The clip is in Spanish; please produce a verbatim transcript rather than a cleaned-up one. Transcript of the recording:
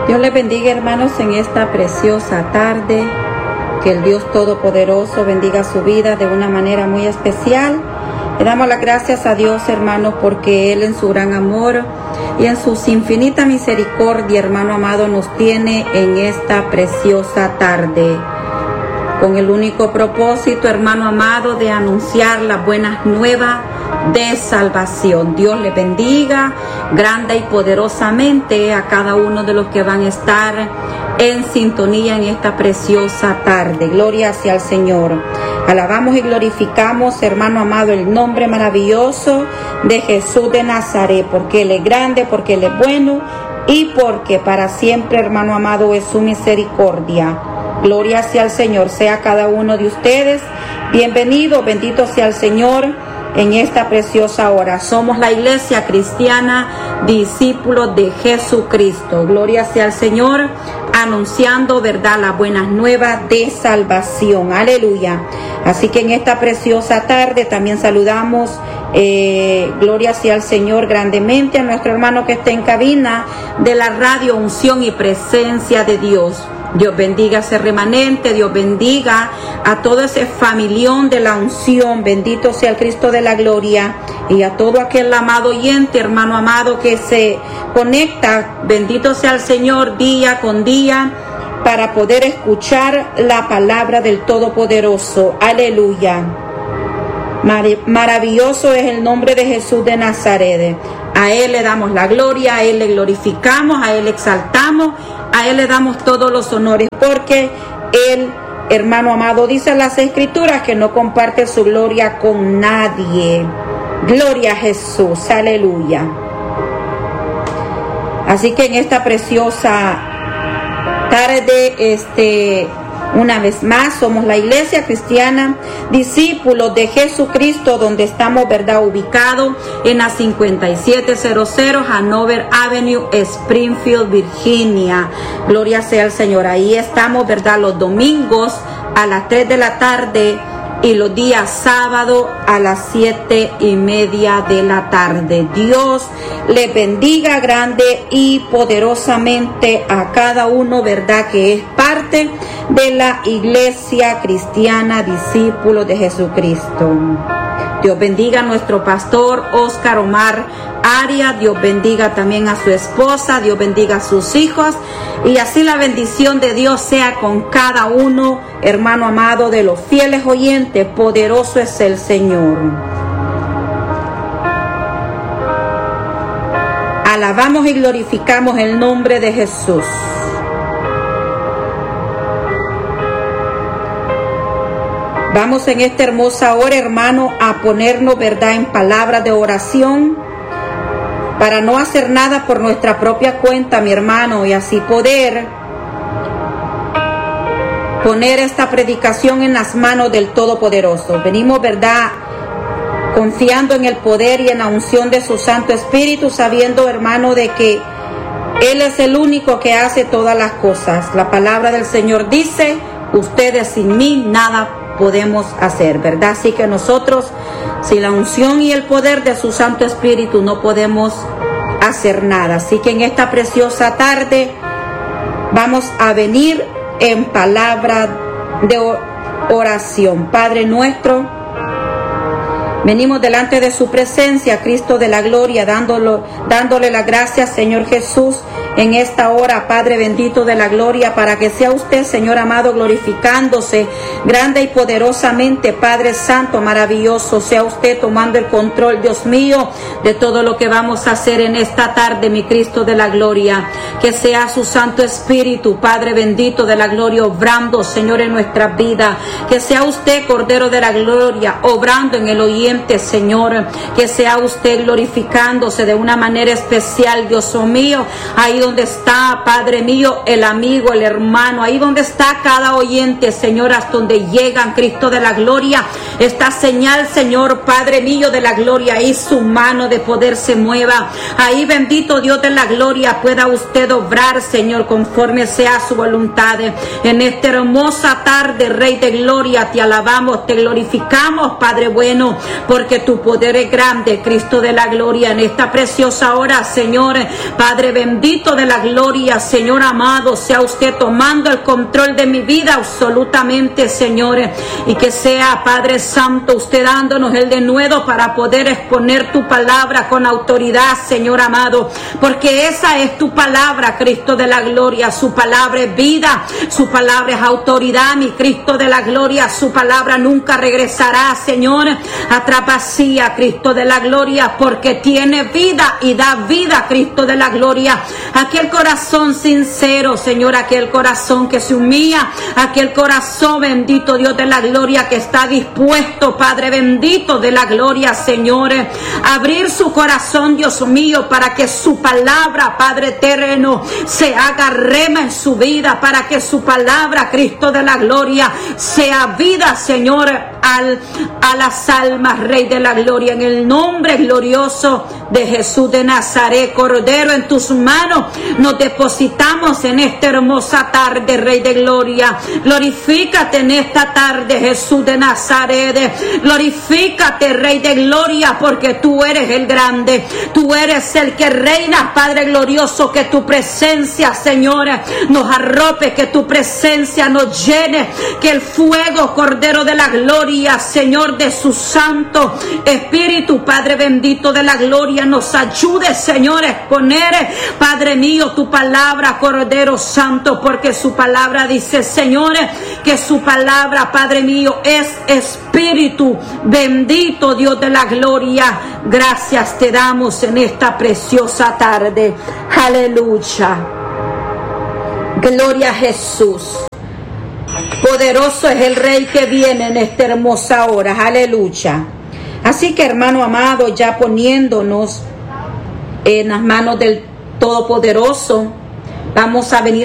Dios les bendiga, hermanos, en esta preciosa tarde. Que el Dios Todopoderoso bendiga su vida de una manera muy especial. Le damos las gracias a Dios, hermanos, porque Él en su gran amor y en su infinita misericordia, hermano amado, nos tiene en esta preciosa tarde. Con el único propósito, hermano amado, de anunciar las buenas nuevas de salvación. Dios le bendiga grande y poderosamente a cada uno de los que van a estar en sintonía en esta preciosa tarde. Gloria hacia el Señor. Alabamos y glorificamos, hermano amado, el nombre maravilloso de Jesús de Nazaret, porque Él es grande, porque Él es bueno y porque para siempre, hermano amado, es su misericordia. Gloria sea al Señor, sea cada uno de ustedes bienvenido, bendito sea el Señor en esta preciosa hora. Somos la Iglesia Cristiana, discípulos de Jesucristo. Gloria sea al Señor, anunciando, verdad, las buenas nuevas de salvación. Aleluya. Así que en esta preciosa tarde también saludamos, eh, gloria sea al Señor, grandemente a nuestro hermano que está en cabina de la radio Unción y Presencia de Dios. Dios bendiga a ese remanente, Dios bendiga a todo ese familión de la unción, bendito sea el Cristo de la gloria, y a todo aquel amado oyente, hermano amado, que se conecta, bendito sea el Señor, día con día, para poder escuchar la palabra del Todopoderoso. Aleluya. Mar- maravilloso es el nombre de Jesús de Nazaret. A Él le damos la gloria, a Él le glorificamos, a Él le exaltamos, a Él le damos todos los honores, porque Él, hermano amado, dice en las Escrituras que no comparte su gloria con nadie. Gloria a Jesús, aleluya. Así que en esta preciosa tarde, este... una vez más, somos la Iglesia Cristiana, discípulos de Jesucristo, donde estamos, verdad, ubicados en la cincuenta y siete cero cero Hanover Avenue, Springfield, Virginia. Gloria sea al Señor. Ahí estamos, verdad, los domingos a las tres de la tarde y los días sábados a las siete y media de la tarde. Dios les bendiga grande y poderosamente a cada uno, verdad, que es parte de la Iglesia Cristiana, discípulos de Jesucristo. Dios bendiga a nuestro pastor Oscar Omar Arias, Dios bendiga también a su esposa, Dios bendiga a sus hijos, y así la bendición de Dios sea con cada uno, hermano amado, de los fieles oyentes. Poderoso es el Señor. Alabamos y glorificamos el nombre de Jesús. Vamos en esta hermosa hora, hermano, a ponernos, verdad, en palabras de oración, para no hacer nada por nuestra propia cuenta, mi hermano, y así poder poner esta predicación en las manos del Todopoderoso. Venimos, verdad, confiando en el poder y en la unción de su Santo Espíritu, sabiendo, hermano, de que Él es el único que hace todas las cosas. La palabra del Señor dice: ustedes sin mí nada podemos hacer, ¿verdad? Así que nosotros, sin la unción y el poder de su Santo Espíritu, no podemos hacer nada. Así que en esta preciosa tarde vamos a venir en palabra de oración. Padre nuestro, venimos delante de su presencia, Cristo de la gloria, dándolo, dándole las gracias, Señor Jesús, en esta hora, Padre bendito de la gloria, para que sea usted, Señor amado, glorificándose grande y poderosamente, Padre santo, maravilloso, sea usted tomando el control, Dios mío, de todo lo que vamos a hacer en esta tarde, mi Cristo de la gloria. Que sea su Santo Espíritu, Padre bendito de la gloria, obrando, Señor, en nuestras vidas. Que sea usted, Cordero de la gloria, obrando en el oyente, Señor. Que sea usted glorificándose de una manera especial, Dios mío, ahí donde está, Padre mío, el amigo, el hermano, ahí donde está cada oyente, Señor, hasta donde llegan, Cristo de la gloria, esta señal, Señor, Padre mío de la gloria, ahí su mano de poder se mueva, ahí bendito Dios de la gloria, pueda usted obrar, Señor, conforme sea su voluntad. En esta hermosa tarde, Rey de gloria, te alabamos, te glorificamos, Padre bueno, porque tu poder es grande, Cristo de la gloria. En esta preciosa hora, Señor, Padre bendito de la gloria, Señor amado, sea usted tomando el control de mi vida absolutamente, Señor, y que sea, Padre Santo, usted dándonos el denuedo para poder exponer tu palabra con autoridad, Señor amado, porque esa es tu palabra, Cristo de la gloria. Su palabra es vida, su palabra es autoridad, mi Cristo de la gloria. Su palabra nunca regresará, Señor, atrás vacía, Cristo de la gloria, porque tiene vida y da vida, Cristo de la gloria. Aquel corazón sincero, Señor, aquel corazón que se humilla, aquel corazón, bendito Dios de la gloria, que está dispuesto, Padre bendito de la gloria, Señor, a abrir su corazón, Dios mío, para que su palabra, Padre eterno, se haga rema en su vida, para que su palabra, Cristo de la gloria, sea vida, Señor, al, a las almas, Rey de la gloria, en el nombre glorioso de Jesús de Nazaret. Cordero, en tus manos nos depositamos en esta hermosa tarde, Rey de gloria. Glorifícate en esta tarde, Jesús de Nazaret. Glorifícate, Rey de gloria, porque tú eres el grande, tú eres el que reina, Padre glorioso. Que tu presencia, Señor, nos arrope, que tu presencia nos llene, que el fuego, Cordero de la gloria, Señor, de su Santo Espíritu, Padre bendito de la gloria, nos ayude, Señor, a exponer, Padre mío, tu palabra, Cordero Santo, porque su palabra dice, Señor, que su palabra, Padre mío, es Espíritu. Bendito Dios de la gloria, gracias te damos en esta preciosa tarde. Aleluya. Gloria a Jesús. Poderoso es el Rey que viene en esta hermosa hora. Aleluya. Así que, hermano amado, ya poniéndonos en las manos del Todopoderoso, vamos a venir